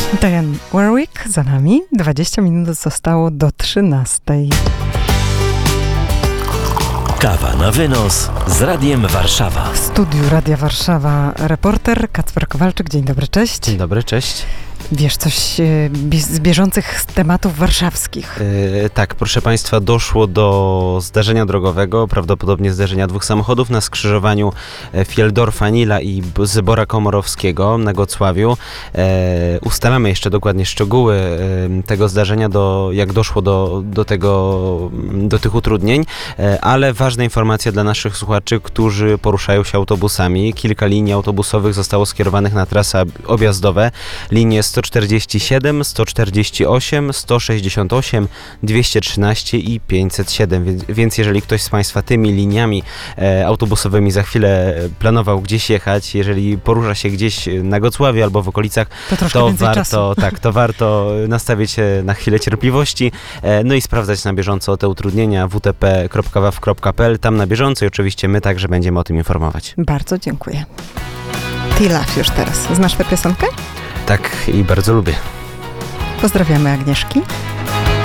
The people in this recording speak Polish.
Dionne Warwick za nami. 20 minut zostało do 13. Kawa na wynos z Radiem Warszawa. W studiu Radia Warszawa reporter Kacper Kowalczyk. Dzień dobry, cześć. Dzień dobry, cześć. Wiesz coś z bieżących tematów warszawskich? Tak, proszę Państwa, doszło do zdarzenia drogowego, prawdopodobnie zdarzenia dwóch samochodów na skrzyżowaniu Fieldorfa-Nila i Zybora Komorowskiego na Gocławiu. Ustalamy jeszcze dokładnie szczegóły tego zdarzenia, jak doszło do tych utrudnień, ale ważna informacja dla naszych słuchaczy, którzy poruszają się autobusami. Kilka linii autobusowych zostało skierowanych na trasy objazdowe. Linie 147, 148, 168, 213 i 507. Więc jeżeli ktoś z Państwa tymi liniami autobusowymi za chwilę planował gdzieś jechać, jeżeli porusza się gdzieś na Gocławiu albo w okolicach, to warto nastawić się na chwilę cierpliwości, no i sprawdzać na bieżąco te utrudnienia wtp.waw.pl. Tam na bieżąco i oczywiście my także będziemy o tym informować. Bardzo dziękuję. Tilaf już teraz. Znasz tę piosenkę? Tak, i bardzo lubię. Pozdrawiamy Agnieszki.